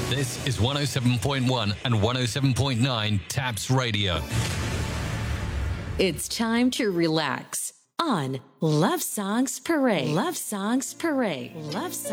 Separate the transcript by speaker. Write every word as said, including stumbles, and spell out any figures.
Speaker 1: This is one oh seven point one and one oh seven point nine Taps Radio.
Speaker 2: It's time to relax on Love Songs Parade. Love Songs Parade. Love Songs